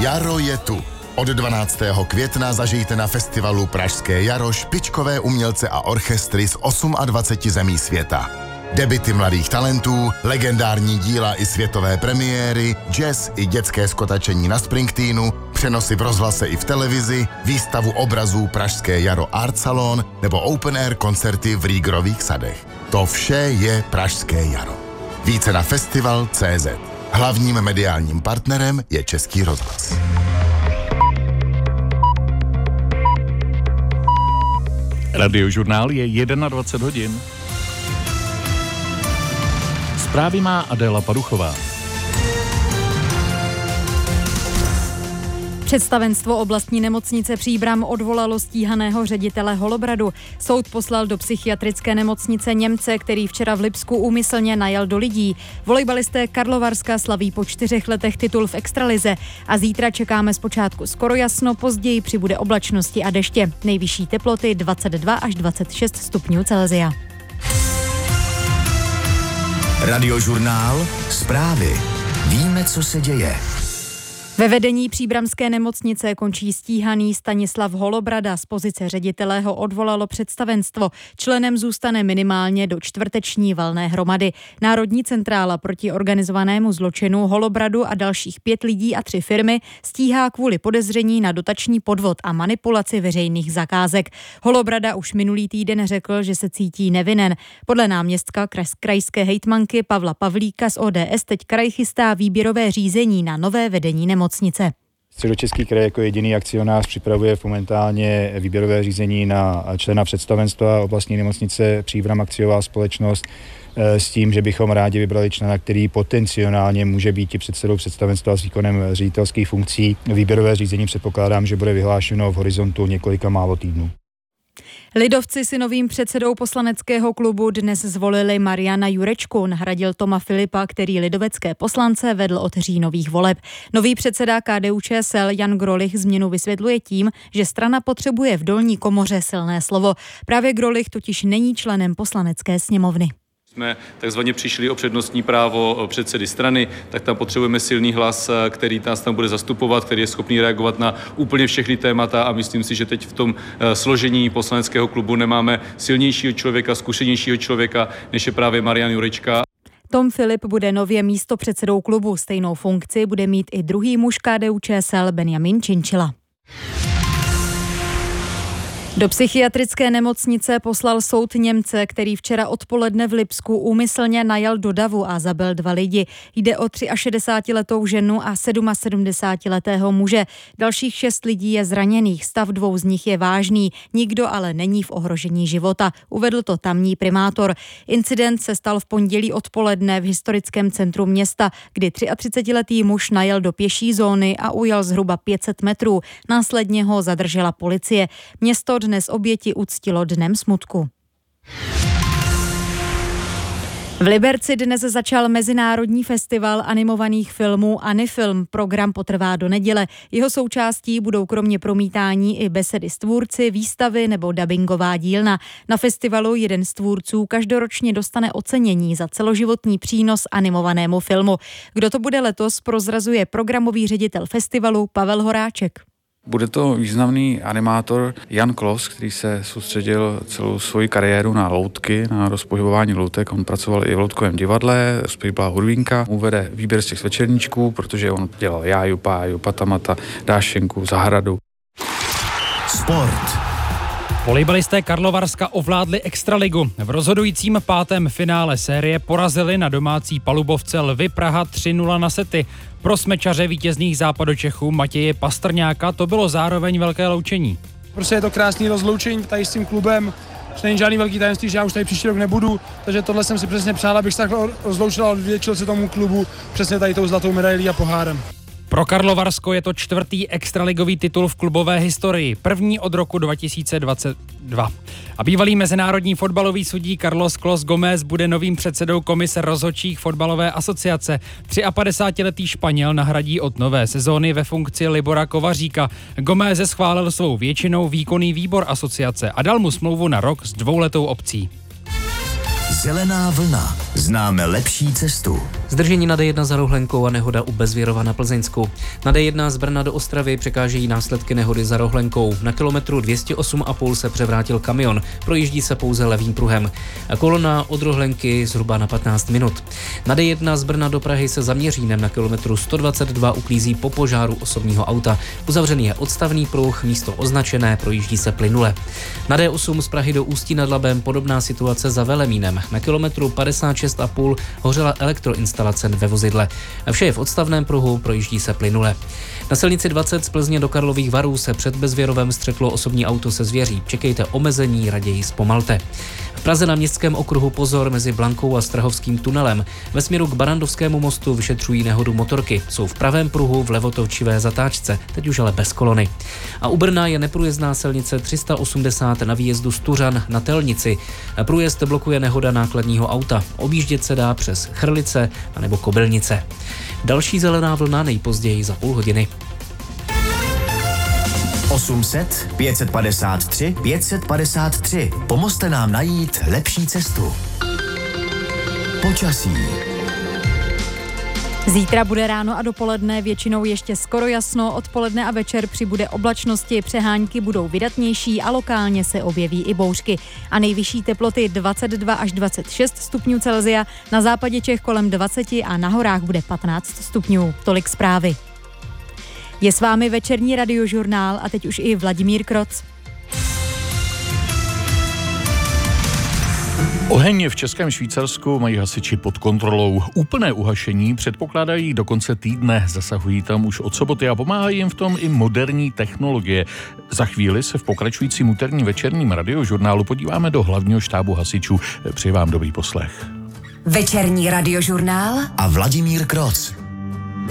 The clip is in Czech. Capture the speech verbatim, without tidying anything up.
Jaro je tu. Od dvanáctého května zažijte na festivalu Pražské jaro špičkové umělce a orchestry z dvaceti osmi zemí světa. Debity mladých talentů, legendární díla i světové premiéry, jazz i dětské skotačení na Springsteenu, přenosy v rozhlase i v televizi, výstavu obrazů Pražské jaro Art Salon nebo open air koncerty v Rýgrových sadech. To vše je Pražské jaro. Více na festival tečka cé zet. Hlavním mediálním partnerem je Český rozhlas. Radiožurnál je dvacet jedna hodin. Zprávy má Adéla Paduchová. Představenstvo oblastní nemocnice Příbram odvolalo stíhaného ředitele Holobradu. Soud poslal do psychiatrické nemocnice Němce, který včera v Lipsku úmyslně najel do lidí. Volejbalisté Karlovarska slaví po čtyřech letech titul v extralize a zítra čekáme zpočátku skoro jasno, později přibude oblačnosti a deště. Nejvyšší teploty dvacet dva až dvacet šest stupňů Celsia. Radiožurnál, zprávy. Víme, co se děje. Ve vedení příbramské nemocnice končí stíhaný Stanislav Holobrada. Z pozice ředitele ho odvolalo představenstvo. Členem zůstane minimálně do čtvrteční valné hromady. Národní centrála proti organizovanému zločinu Holobradu a dalších pět lidí a tři firmy stíhá kvůli podezření na dotační podvod a manipulaci veřejných zakázek. Holobrada už minulý týden řekl, že se cítí nevinen. Podle náměstka krajské hejtmanky Pavla Pavlíka z O D S teď kraj chystá výběrové řízení na nové vedení nemocnice. Středočeský kraj jako jediný akcionář připravuje momentálně výběrové řízení na člena představenstva oblastní nemocnice Příbram akciová společnost s tím, že bychom rádi vybrali člena, který potenciálně může být i předsedou představenstva s výkonem ředitelských funkcí. Výběrové řízení předpokládám, že bude vyhlášeno v horizontu několika málo týdnů. Lidovci si novým předsedou poslaneckého klubu dnes zvolili Mariana Jurečku, nahradil Toma Filipa, který lidovecké poslance vedl od říjnových voleb. Nový předseda K D U Č S L Jan Grolich změnu vysvětluje tím, že strana potřebuje v dolní komoře silné slovo. Právě Grolich totiž není členem poslanecké sněmovny. Jsme takzvaně přišli o přednostní právo předsedy strany, tak tam potřebujeme silný hlas, který nás tam bude zastupovat, který je schopný reagovat na úplně všechny témata a myslím si, že teď v tom složení poslaneckého klubu nemáme silnějšího člověka, zkušenějšího člověka, než je právě Marian Jurečka. Tom Filip bude nově místopředsedou klubu. Stejnou funkci bude mít i druhý muž K D U Č S L Benjamin Činčila. Do psychiatrické nemocnice poslal soud Němce, který včera odpoledne v Lipsku úmyslně najel do davu a zabil dva lidi. Jde o šedesátiletou ženu a sedmsedmdesátletého muže. Dalších šest lidí je zraněných, stav dvou z nich je vážný, nikdo ale není v ohrožení života, uvedl to tamní primátor. Incident se stal v pondělí odpoledne v historickém centru města, kdy třiatřicetiletý muž najel do pěší zóny a ujel zhruba pět set metrů. Následně ho zadržela policie. Město dnes oběti uctilo dnem smutku. V Liberci dnes začal mezinárodní festival animovaných filmů Anifilm. Program potrvá do neděle. Jeho součástí budou kromě promítání i besedy s tvůrci, výstavy nebo dabingová dílna. Na festivalu jeden z tvůrců každoročně dostane ocenění za celoživotní přínos animovanému filmu. Kdo to bude letos, prozrazuje programový ředitel festivalu Pavel Horáček. Bude to významný animátor Jan Klos, který se soustředil celou svoji kariéru na loutky, na rozpohybování loutek. On pracoval i v loutkovém divadle, zpíval hudvínka, uvede výběr z těch večerníčků, protože on dělal Jáju, Páju, Patamata, Dášenku, Zahradu. Sport. Volejbalisté Karlovarska ovládli extraligu. V rozhodujícím pátém finále série porazili na domácí palubovce Lvy Praha tři nula na sety. Pro smečaře vítězných Západočechů Matěje Pastrňáka to bylo zároveň velké loučení. Prostě je to krásný rozloučení tady s tím klubem, že není žádný velký tajemství, že já už tady příští rok nebudu, takže tohle jsem si přesně přál, abych se takhle rozloučil a odvděčil se tomu klubu přesně tady tou zlatou medailí a pohárem. Pro Karlovarsko je to čtvrtý extraligový titul v klubové historii, první od roku dva tisíce dvacet dva. A bývalý mezinárodní fotbalový sudí Carlos Clos Gomez bude novým předsedou komise rozhodčích fotbalové asociace. padesátitříletý Španěl nahradí od nové sezóny ve funkci Libora Kovaříka. Gomez schválil svou většinou výkonný výbor asociace a dal mu smlouvu na rok s dvouletou opcí. Zelená vlna. Známe lepší cestu. Zdržení na D jedna za Rohlenkou a nehoda u Bezvěrova na Plzeňsku. Na D jedna z Brna do Ostravy překážejí následky nehody za Rohlenkou. Na kilometru dvě stě osm a půl se převrátil kamion. Projíždí se pouze levým pruhem. Kolona od Rohlenky zhruba na patnáct minut. Na D jedna z Brna do Prahy se za Měřínem na kilometru sto dvacet dva uklízí po požáru osobního auta. Uzavřený je odstavný pruh, místo označené, projíždí se plynule. Na D osm z Prahy do Ústí nad Labem podobná situace za Velemínem. Na kilometru padesát šest a půl hořela elektroinstalace ve vozidle. Vše je v odstavném pruhu, projíždí se plynule. Na silnici dvacet z Plzně do Karlových Varů se před Bezvěrovem střetlo osobní auto se zvěří. Čekejte omezení, raději zpomalte. V Praze na Městském okruhu pozor mezi Blankou a Strahovským tunelem. Ve směru k Barandovskému mostu vyšetřují nehodu motorky. Jsou v pravém pruhu v levotočivé zatáčce, teď už ale bez kolony. A u Brna je neprůjezdná silnice tři sta osmdesát na výjezdu Stuřan na Telnici. Průjezd blokuje nehoda nákladního auta. Objíždět se dá přes Chrlice anebo Kobylnice. Další zelená vlna nejpozději za půl hodiny. osm set, pět set padesát tři, pět set padesát tři. Pomozte nám najít lepší cestu. Počasí. Zítra bude ráno a dopoledne většinou ještě skoro jasno, odpoledne a večer přibude oblačnosti, přehánky budou vydatnější a lokálně se objeví i bouřky. A nejvyšší teploty dvacet dva až dvacet šest stupňů Celsia, na západě Čech kolem dvacet a na horách bude patnáct stupňů. Tolik zprávy. Je s vámi večerní radiožurnál a teď už i Vladimír Kroc. Oheň v Českém Švýcarsku mají hasiči pod kontrolou. Úplné uhašení předpokládají do konce týdne, zasahují tam už od soboty a pomáhají jim v tom i moderní technologie. Za chvíli se v pokračujícím úterním večerním radiožurnálu podíváme do hlavního štábu hasičů. Přeji vám dobrý poslech. Večerní radiožurnál a Vladimír Kroc.